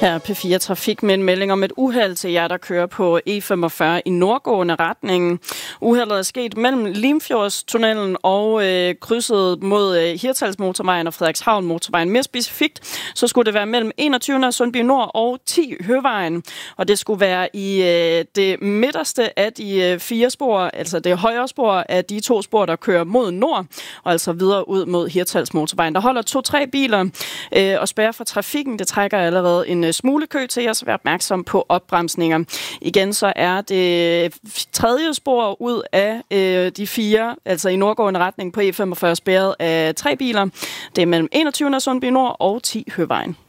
Her er P4 Trafik med en melding om et uheld til jer, der kører på E45 i nordgående retningen. Uheldet er sket mellem Limfjordstunnelen og krydset mod Hirtshalsmotorvejen og Frederikshavn motorvejen. Mere specifikt, så skulle det være mellem 21. Sundby Nord og 10 Høvejen. Og det skulle være i det midterste af de 4 spor, altså det højre spor af de 2 spor, der kører mod nord, og altså videre ud mod Hirtshalsmotorvejen. Der holder 2-3 biler og spærrer for trafikken. Det trækker allerede en smule kø til jer, så vær opmærksom på opbremsninger. Igen så er det 3. spor ud af de 4, altså i nordgående retning på E45 spærret af 3 biler. Det er mellem 21. Sundby Nord og 10 Høvejen.